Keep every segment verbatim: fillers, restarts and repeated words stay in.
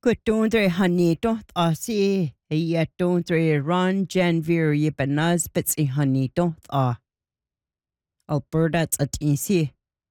Quitondre Hanito, Aussie, a Dondre Ron Janvir Yibanaz, Bitsy Hanito, ah. Alberta at Insi.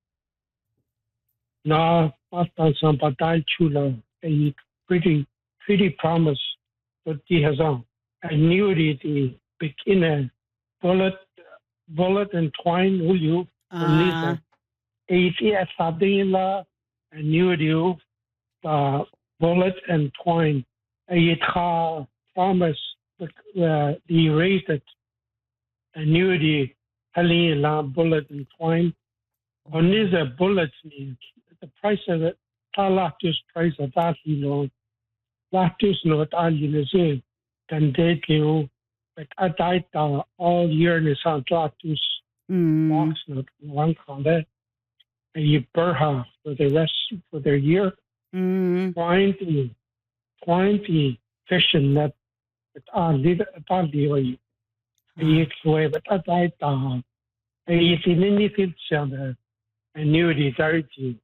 Na, pasta some patal chula, a pretty, pretty promise, but he has on. Annuity, the beginner, bullet, bullet and twine, will you, Lisa? A T S la annuity, uh, bullet and twine. A tra promise, the raised it, annuity, Helene la bullet and twine. On these uh, bullets, the price of it, lactus price of that, you know, lactus not all you know, can date you, like I died uh, all year in the South lactus box, not one color, and you burha for the rest for their year. Twenty, twenty fishing net, but all leave it, all the way. You can but I died, uh, and you see any field annuity charity.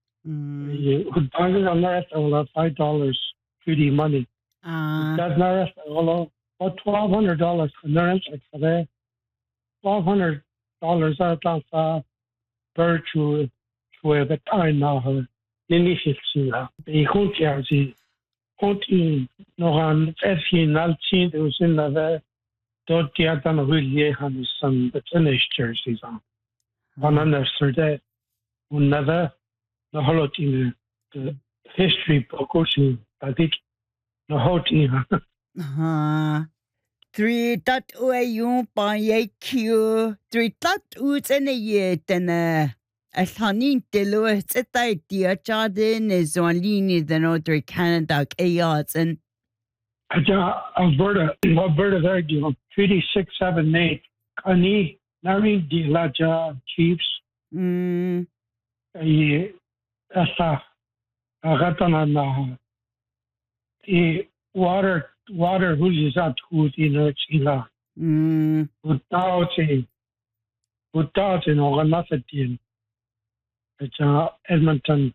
You would buy it on the rest of five dollars pretty money. That's not rest of about twelve hundred dollars for the rest of the twelve hundred dollars out of uh virtue to the time now her Lily Fixia. The whole jersey. Hunting no one as he not seen it was in the don't get on a really hand some the finished jerseys on. On another day. Another the whole team the history book also I think the whole team. Uh-huh. Three dot away you by a Q. Three dot woods in a year then uh a honey deluxe at the idea Jordan is on linear than other Canada chaos and Alberta Alberta there you know treaty six seven eight Kani Nari de Laja Chiefs. Mm. I asa agatana na the water water who is at who in the chila without a without an organization it's uh Edmonton